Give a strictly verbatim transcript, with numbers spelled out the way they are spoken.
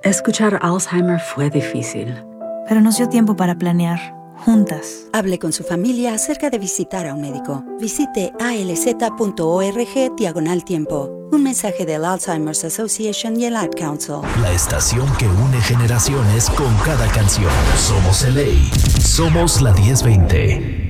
Escuchar Alzheimer fue difícil. Pero nos dio tiempo para planear, juntas. Hable con su familia acerca de visitar a un médico. Visite alz.org diagonal tiempo. Un mensaje del Alzheimer's Association y el Ad Council. La estación que une generaciones con cada canción. Somos L A. Somos la diez veinte.